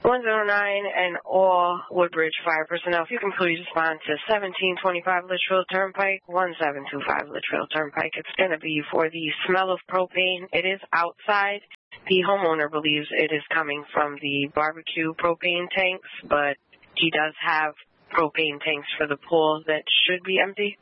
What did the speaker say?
109 and all Woodbridge fire personnel, if you can please respond to 1725 Litchfield Turnpike, 1725 Litchfield Turnpike. It's going to be for the smell of propane. It is outside. The homeowner believes it is coming from the barbecue propane tanks, but he does have propane tanks for the pool that should be empty.